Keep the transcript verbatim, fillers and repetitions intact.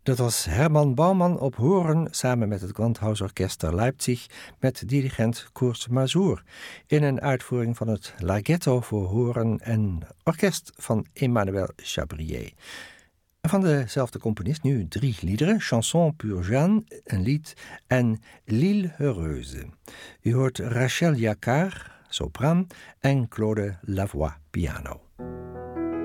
Dat was Herman Baumann op hoorn samen met het Gewandhausorchester Leipzig met dirigent Kurt Masur in een uitvoering van het Larghetto voor hoorn en orkest van Emmanuel Chabrier. Van dezelfde componist nu drie liederen, Chanson pour Jeanne, een lied, en L'Île Heureuse. U hoort Rachel Jacquard, sopraan, en Claude Lavoie, piano.